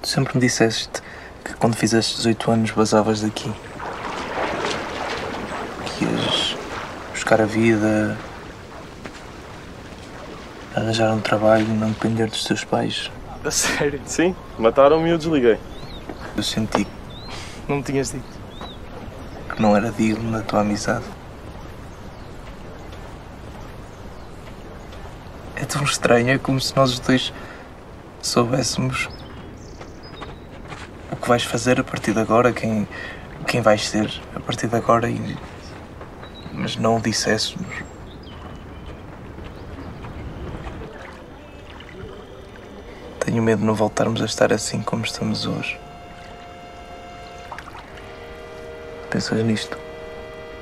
Tu sempre me disseste que quando fizeste 18 anos basavas daqui. Que ias buscar a vida, arranjar um trabalho e não depender dos teus pais. A sério? Sim, mataram-me e eu desliguei. Eu senti Não me tinhas dito. que não era digno da tua amizade. É tão estranho, é como se nós os dois soubéssemos o que vais fazer a partir de agora, quem vais ser a partir de agora, mas não o disséssemos. Tenho medo de não voltarmos a estar assim como estamos hoje. Pensas nisto?